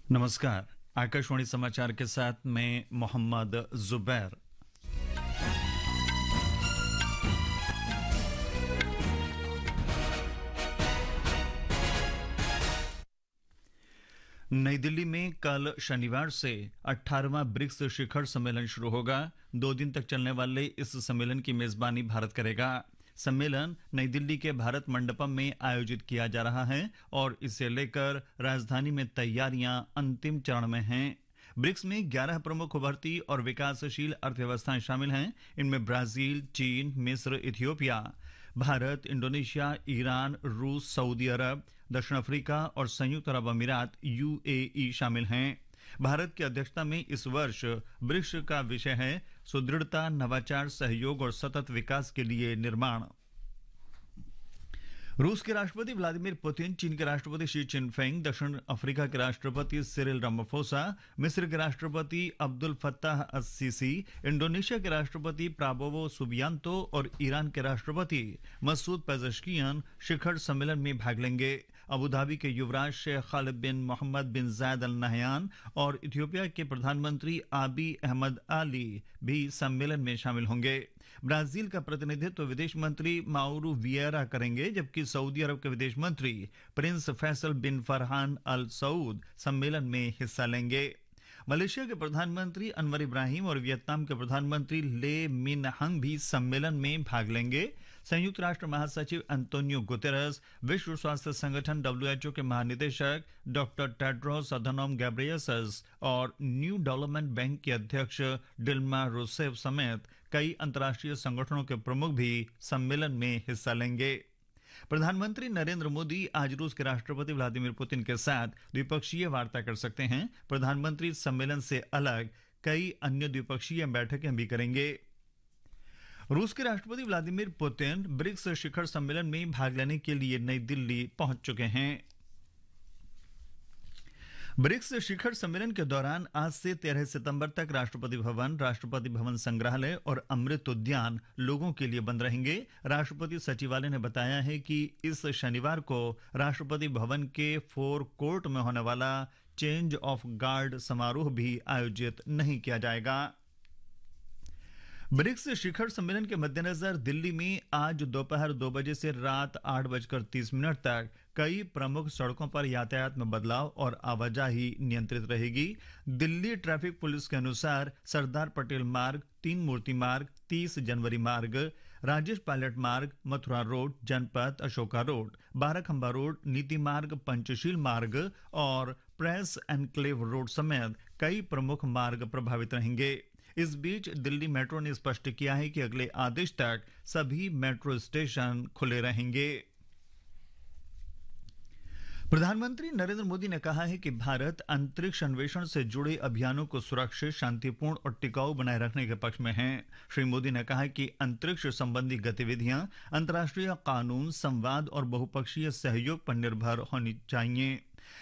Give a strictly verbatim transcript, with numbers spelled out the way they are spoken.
नमस्कार। आकाशवाणी समाचार के साथ मैं मोहम्मद जुबैर। नई दिल्ली में कल शनिवार से अठारहवां ब्रिक्स शिखर सम्मेलन शुरू होगा। दो दिन तक चलने वाले इस सम्मेलन की मेजबानी भारत करेगा। सम्मेलन नई दिल्ली के भारत मंडपम में आयोजित किया जा रहा है और इसे लेकर राजधानी में तैयारियां अंतिम चरण में हैं। ब्रिक्स में ग्यारह प्रमुख उभरती और विकासशील अर्थव्यवस्थाएं शामिल हैं। इनमें ब्राजील, चीन, मिस्र, इथियोपिया, भारत, इंडोनेशिया, ईरान, रूस, सऊदी अरब, दक्षिण अफ्रीका और संयुक्त अरब अमीरात यूएई शामिल हैं। भारत की अध्यक्षता में इस वर्ष ब्रिक्स का विषय है सुदृढ़ता, नवाचार, सहयोग और सतत विकास के लिए निर्माण। रूस के राष्ट्रपति व्लादिमीर पुतिन, चीन के राष्ट्रपति शी चिनफिंग, दक्षिण अफ्रीका के राष्ट्रपति सिरिल रामाफोसा, मिस्र के राष्ट्रपति अब्दुल फत्ताह अस-सीसी, इंडोनेशिया के राष्ट्रपति प्राबोवो सुबियांतो और ईरान के राष्ट्रपति मसूद पेजेश्कियान शिखर सम्मेलन में भाग लेंगे। अबू धाबी के युवराज शेख खालिद बिन मोहम्मद बिन जायद अल नहयान और इथियोपिया के प्रधानमंत्री आबी अहमद अली भी सम्मेलन में शामिल होंगे। ब्राजील का प्रतिनिधित्व विदेश मंत्री माउरू वियेरा करेंगे, जबकि सऊदी अरब के विदेश मंत्री प्रिंस फैसल बिन फरहान अल सऊद सम्मेलन में हिस्सा लेंगे। मलेशिया के प्रधानमंत्री अनवर इब्राहिम और वियतनाम के प्रधानमंत्री ले मिन हंग भी सम्मेलन में भाग लेंगे। संयुक्त राष्ट्र महासचिव अंतोनियो गुतेरस, विश्व स्वास्थ्य संगठन डब्ल्यू एच ओ के महानिदेशक डॉक्टर टेड्रोस अधनोम गैब्रियेसस और न्यू डेवलपमेंट बैंक के अध्यक्ष डिल्मा रूसेफ समेत कई अंतर्राष्ट्रीय संगठनों के प्रमुख भी सम्मेलन में हिस्सा लेंगे। प्रधानमंत्री नरेंद्र मोदी आज रूस के राष्ट्रपति व्लादिमीर पुतिन के साथ द्विपक्षीय वार्ता कर सकते हैं। प्रधानमंत्री सम्मेलन से अलग कई अन्य द्विपक्षीय बैठकें भी करेंगे। रूस के राष्ट्रपति व्लादिमीर पुतिन ब्रिक्स शिखर सम्मेलन में भाग लेने के लिए नई दिल्ली पहुंच चुके हैं। ब्रिक्स शिखर सम्मेलन के दौरान आज से तेरह सितंबर तक राष्ट्रपति भवन, राष्ट्रपति भवन संग्रहालय और अमृत उद्यान लोगों के लिए बंद रहेंगे। राष्ट्रपति सचिवालय ने बताया है कि इस शनिवार को राष्ट्रपति भवन के फोर कोर्ट में होने वाला चेंज ऑफ गार्ड समारोह भी आयोजित नहीं किया जाएगा। ब्रिक्स शिखर सम्मेलन के मद्देनजर दिल्ली में आज दोपहर दो बजे से रात आठ बजकर तीस मिनट तक कई प्रमुख सड़कों पर यातायात में बदलाव और आवाजाही नियंत्रित रहेगी। दिल्ली ट्रैफिक पुलिस के अनुसार सरदार पटेल मार्ग, तीन मूर्ति मार्ग, तीस जनवरी मार्ग, राजेश पायलट मार्ग, मथुरा रोड, जनपथ, अशोका रोड, बाराखंबा रोड, नीति मार्ग, पंचशील मार्ग और प्रेस एनक्लेव रोड समेत कई प्रमुख मार्ग प्रभावित रहेंगे। इस बीच दिल्ली मेट्रो ने स्पष्ट किया है कि अगले आदेश तक सभी मेट्रो स्टेशन खुले रहेंगे। प्रधानमंत्री नरेंद्र मोदी ने कहा है कि भारत अंतरिक्ष अन्वेषण से जुड़े अभियानों को सुरक्षित, शांतिपूर्ण और टिकाऊ बनाए रखने के पक्ष में है। श्री मोदी ने कहा कि अंतरिक्ष संबंधी गतिविधियां अंतर्राष्ट्रीय कानून, संवाद और बहुपक्षीय सहयोग पर निर्भर होनी चाहिए।